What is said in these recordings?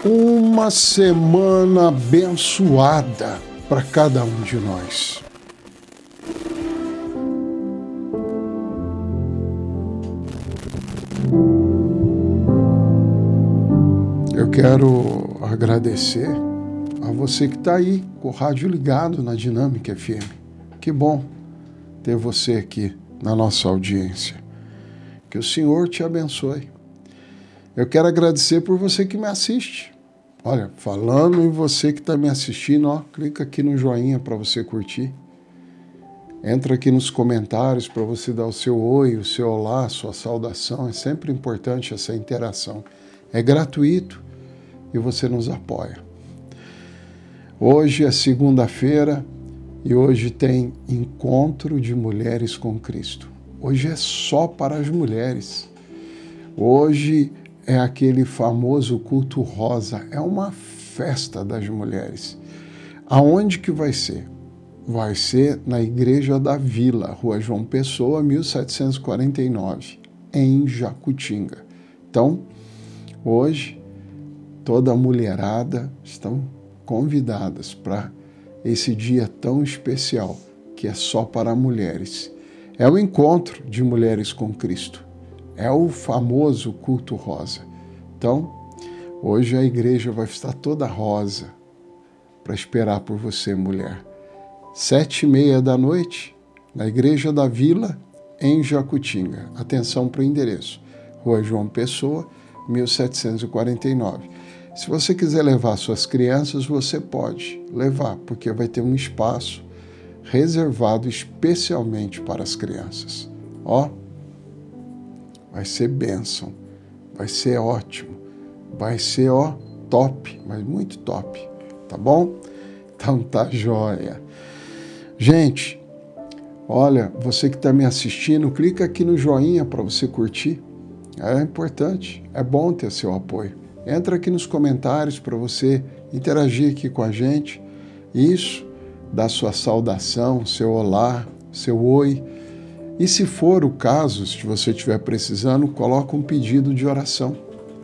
Uma semana abençoada para cada um de nós. Eu quero agradecer a você que está aí com o rádio ligado na Dinâmica FM. Que bom ter você aqui na nossa audiência. Que o Senhor te abençoe. Eu quero agradecer por você que me assiste. Olha, falando em você que está me assistindo, ó, clica aqui no joinha para você curtir. Entra aqui nos comentários para você dar o seu oi, o seu olá, a sua saudação. É sempre importante essa interação. É gratuito e você nos apoia. Hoje é segunda-feira e hoje tem Encontro de Mulheres com Cristo. Hoje é só para as mulheres. Hoje é aquele famoso culto rosa, é uma festa das mulheres. Aonde que vai ser? Vai ser na Igreja da Vila, Rua João Pessoa, 1749, em Jacutinga. Então, hoje, toda a mulherada estão convidadas para esse dia tão especial, que é só para mulheres. É o encontro de mulheres com Cristo. É o famoso culto rosa. Então, hoje a igreja vai estar toda rosa para esperar por você, mulher. 7h30 da noite, na Igreja da Vila, em Jacutinga. Atenção para o endereço. Rua João Pessoa, 1749. Se você quiser levar suas crianças, você pode levar, porque vai ter um espaço reservado especialmente para as crianças. Ó, vai ser bênção, vai ser ótimo, vai ser, ó, top, mas muito top, tá bom? Então tá joia. Gente, olha, você que está me assistindo, clica aqui no joinha para você curtir. É importante, é bom ter seu apoio. Entra aqui nos comentários para você interagir aqui com a gente. Isso, dá sua saudação, seu olá, seu oi. E se for o caso, se você estiver precisando, coloca um pedido de oração.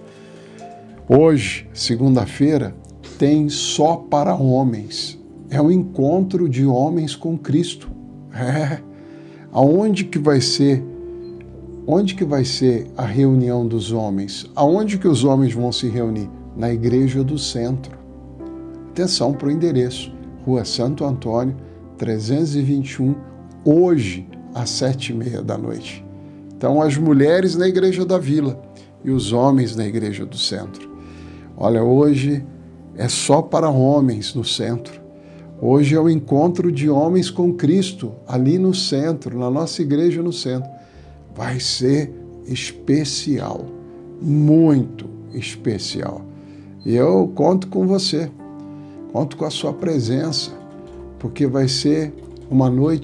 Hoje, segunda-feira, tem só para homens. É um encontro de homens com Cristo. Aonde que vai ser? Onde que vai ser a reunião dos homens? Aonde que os homens vão se reunir? Na Igreja do Centro. Atenção para o endereço. Rua Santo Antônio, 321, hoje, às 7h30 da noite. Então, as mulheres na Igreja da Vila e os homens na Igreja do Centro. Olha, hoje é só para homens no centro. Hoje é o encontro de homens com Cristo, ali no centro, na nossa igreja no centro. Vai ser especial, muito especial. E eu conto com você, conto com a sua presença, porque vai ser uma noite